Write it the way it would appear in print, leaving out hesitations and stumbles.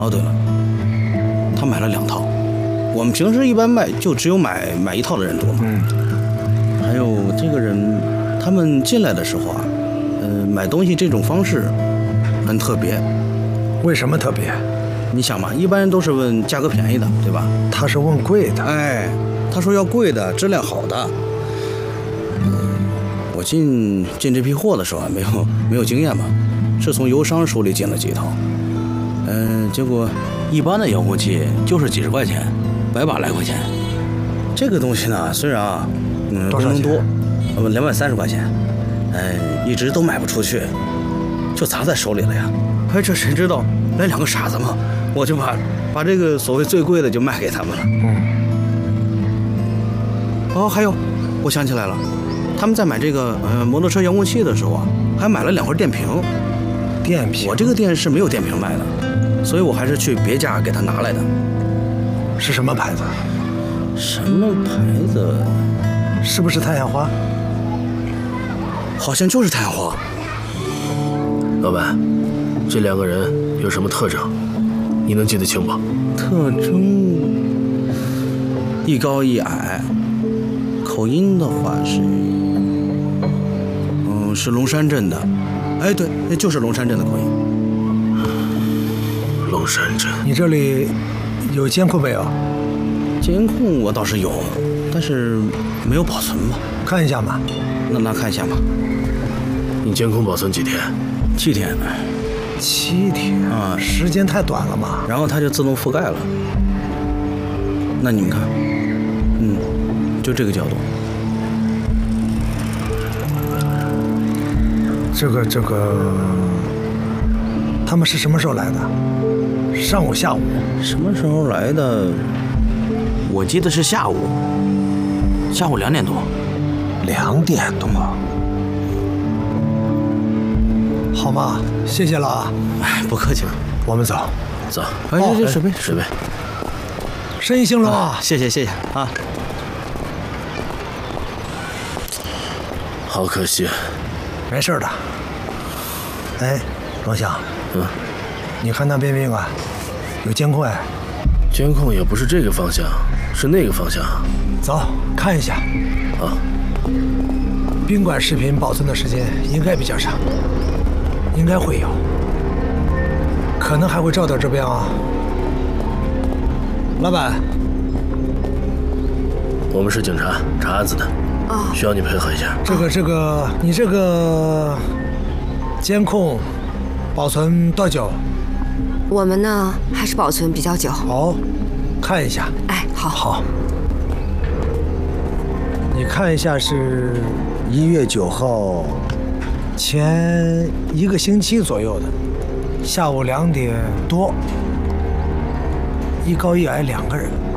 哦，对了，他买了2套。我们平时一般就只有买1套的人多嘛。还有这个人，他们进来的时候啊，买东西这种方式很特别。 为什么特别？ 你想嘛，一般人都是问价格便宜的，对吧？ 他是问贵的。 哎，他说要贵的，质量好的。我进这批货的时候啊，没有经验嘛，是从油商手里进了几套。结果一般的遥控器就是几十块钱，100把来块钱。这个东西呢，虽然啊，功能多，230块钱，一直都卖不出去，就砸在手里了呀。哎，这谁知道来2个傻子嘛，我就把这个所谓最贵的就卖给他们了。哦，还有，我想起来了，他们在买这个摩托车遥控器的时候啊，还买了2块电瓶。 电瓶？ 我这个店是没有电瓶卖的，所以我还是去别家给他拿来的。 是什么牌子？ 什么牌子？ 是不是太阳花？ 好像就是太阳花。 老板，这2个人有什么特征？你能记得清不？ 特征，一高一矮，口音的话是龙山镇的。哎，对，就是龙山镇的口音。 龙山镇。 你这里有监控没有？ 监控我倒是有，但是没有保存吧？ 看一下嘛。 那看一下嘛。 你监控保存几天 ？7天。 7天啊，时间太短了嘛。 然后它就自动覆盖了。那你们看，就这个角度。 这个，他们是什么时候来的？上午、下午？ 什么时候来的？我记得是下午2点多。 2点多。好嘛，谢谢了啊。 哎，不客气了。 我们走。 走。 哎，这水杯。 生意兴隆啊！ 谢谢啊。 好可惜。 没事的。哎，龙翔，你看那边宾馆有监控哎。 监控也不是这个方向，是那个方向。 走，看一下。 啊。 宾馆视频保存的时间应该比较长，应该会有，可能还会照到这边啊。老板， 我们是警察，查案子的。需要你配合一下。 你这个监控保存多久？ 我们呢还是保存比较久。 好，看一下。 哎，好。 你看一下是1月9号前1个星期左右的，下午2点多，一高一矮2个人。